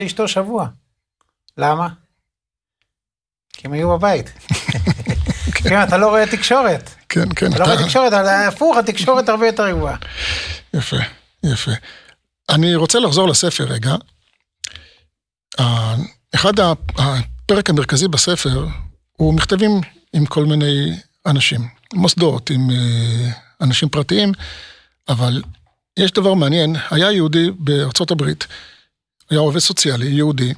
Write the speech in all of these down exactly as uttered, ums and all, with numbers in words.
אשתו שבוע. למה? כי הם היו בבית. כן, אתה לא רואה תקשורת. כן, כן. אתה לא רואה תקשורת, אבל הפוך, התקשורת הרבה יותר רגועה. יפה, יפה. אני רוצה לחזור לספר רגע. אחד הפרק המרכזי בספר, הוא מכתבים עם כל מיני אנשים, מוסדות, עם אנשים פרטיים, אבל יש דבר מעניין, היה יהודי בארצות הברית, היה עובד סוציאלי, יהודי,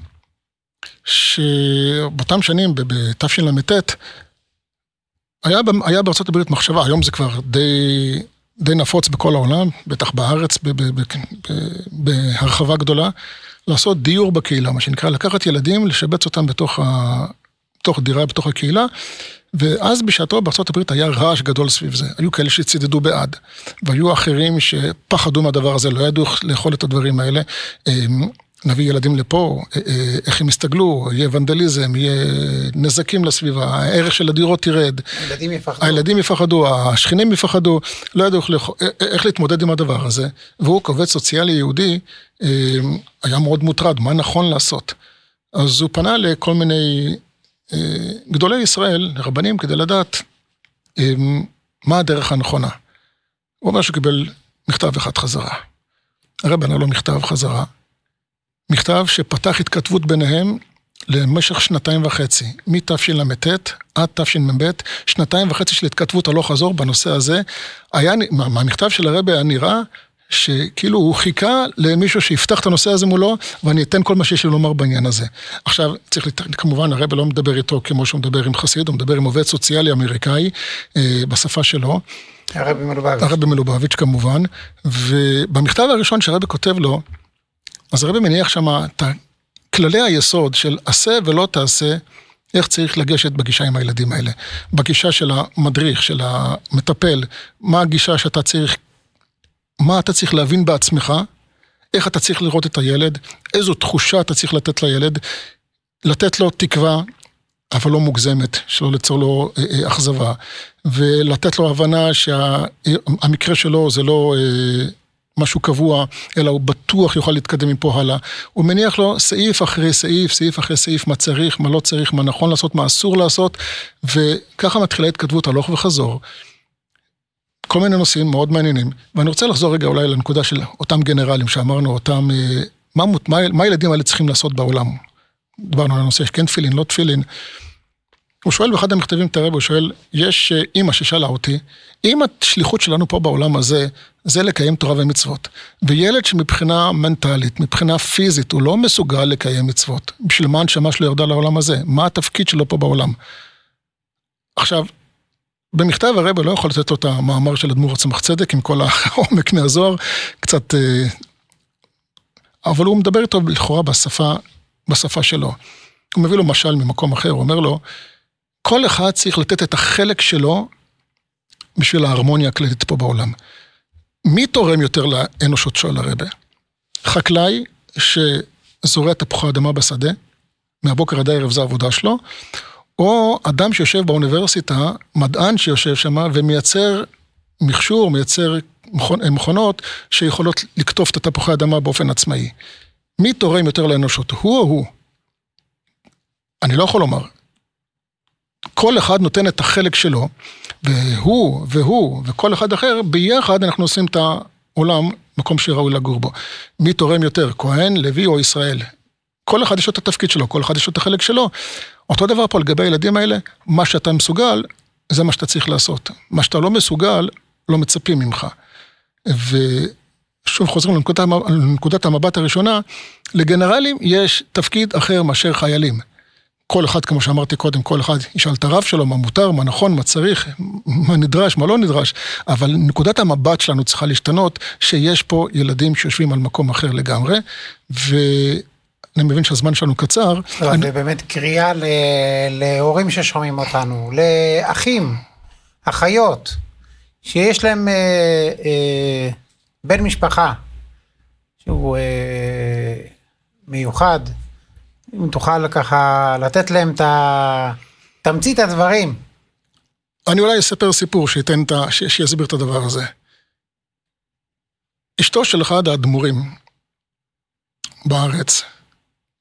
שבאותם שנים, בתשל"ט, היה, היה בארצות הברית מחשבה, היום זה כבר די, די נפוץ בכל העולם, בטח בארץ, ב, ב, ב, ב, בהרחבה גדולה, לעשות דיור בקהילה, מה שנקרא, לקחת ילדים, לשבץ אותם בתוך, ה, בתוך דירה, בתוך הקהילה, ואז בשעתו בארצות הברית היה רעש גדול סביב זה. היו כאלה שצידדו בעד, והיו אחרים שפחדו מהדבר הזה, לא ידעו לאכול את הדברים האלה, נביא ילדים לפה, איך הם יסתגלו, יהיה ונדליזם, יהיה נזקים לסביבה, הערך של הדירות תירד. הילדים יפחדו. הילדים יפחדו, השכנים יפחדו, לא ידעו איך להתמודד עם הדבר הזה. והוא כעובד סוציאלי יהודי, היה מאוד מוטרד, מה נכון לעשות. אז הוא פנה לכל מיני גדולי ישראל, רבנים, כדי לדעת מה הדרך הנכונה. הוא אומר שקיבל מכתב אחד חזרה. הרב ענה לו מכתב חזרה. מכתב שפתח התכתבות ביניהם למשך שנתיים וחצי, מתשל"ט עד תשמ"ב, שנתיים וחצי של התכתבות הלוך חזור בנושא הזה. היה, מהמכתב של הרב היה נראה שכאילו הוא חיכה למישהו שיפתח את הנושא הזה מולו, ואני אתן כל מה שיש לי לומר בעניין הזה. עכשיו, צריך, כמובן, הרב לא מדבר איתו כמו שהוא מדבר עם חסיד, הוא מדבר עם עובד סוציאלי אמריקאי, בשפה שלו. הרבי מלובביץ'. הרבי מלובביץ' כמובן, ובמכתב הראשון שהרבי כותב לו, אז הרבי מניח שם את כללי היסוד של עשה ולא תעשה, איך צריך לגשת בגישה עם הילדים האלה. בגישה של המדריך, של המטפל, מה הגישה שאתה צריך, מה אתה צריך להבין בעצמך, איך אתה צריך לראות את הילד, איזו תחושה אתה צריך לתת לילד, לתת לו תקווה, אבל לא מוגזמת, שלא ליצור לו אה, אכזבה, ולתת לו הבנה שהמקרה שלו זה לא אה, משהו קבוע, אלא הוא בטוח יוכל להתקדם מפה הלאה. הוא מניח לו סעיף אחרי סעיף, סעיף אחרי סעיף, מה צריך, מה לא צריך, מה נכון לעשות, מה אסור לעשות, וככה מתחילה התכתבות הלוך וחזור. כל מיני נושאים מאוד מעניינים, ואני רוצה לחזור רגע אולי לנקודה של אותם גנרלים שאמרנו, אותם, מה, מה, מה הילדים האלה צריכים לעשות בעולם? דברנו על הנושא, כן תפילין, לא תפילין. הוא שואל באחד המכתבים את הרב, הוא שואל, יש אמא ששאלה אותי, אם השליחות שלנו פה בעולם הזה, זה לקיים תורה ומצוות, וילד שמבחינה מנטלית, מבחינה פיזית, הוא לא מסוגל לקיים מצוות, בשביל מה הנשמה שלו ירדה לעולם הזה, מה התפקיד שלו פה בעולם? עכשיו, במכתב הרב לא יכול לתת לו את המאמר של אדמו"ר הצמח צדק, עם כל העומק מהזוהר, קצת, אבל הוא מדבר איתו לכאורה בשפה, בשפה שלו. הוא מביא לו משל ממקום אחר, הוא אומר לו, כל אחד צריך לתת את החלק שלו, בשביל ההרמוניה הכללית פה בעולם. מי תורם יותר לאנושות שואל הרבה? חקלאי שזורע תפוחי אדמה בשדה, מהבוקר עד הערב זה העבודה שלו, או אדם שיושב באוניברסיטה, מדען שיושב שם, ומייצר מכשור, מייצר מכונות, שיכולות לקטוף את התפוחי אדמה באופן עצמאי. מי תורם יותר לאנושות? הוא או הוא? אני לא יכול לומר. כל אחד נותן את החלק שלו, והוא והוא וכל אחד אחר, ביחד אנחנו עושים את העולם, מקום שראוי לגור בו. מי תורם יותר? כהן, לוי או ישראל? כל אחד יש לו את התפקיד שלו, כל אחד יש לו את החלק שלו. אותו דבר פה לגבי הילדים האלה, מה שאתה מסוגל, זה מה שאתה צריך לעשות. מה שאתה לא מסוגל, לא מצפים ממך. ושוב חוזרים לנקודת, לנקודת המבט הראשונה, לגנרלים יש תפקיד אחר מאשר חיילים. כל אחד, כמו שאמרתי קודם, כל אחד ישאל את הרב שלו, מה מותר, מה נכון, מה צריך, מה נדרש, מה לא נדרש, אבל נקודת המבט שלנו צריכה להשתנות, שיש פה ילדים שיושבים על מקום אחר לגמרי, ואני מבין שהזמן שלנו קצר. זה באמת קריאה להורים ששומעים אותנו, לאחים, אחיות, שיש להם בן משפחה, שהוא מיוחד, אם תוכל ככה לתת להם את תמצית הדברים. אני אולי אספר סיפור שייתן את ה... שיסביר את הדבר הזה. אשתו של אחד האדמו"רים בארץ,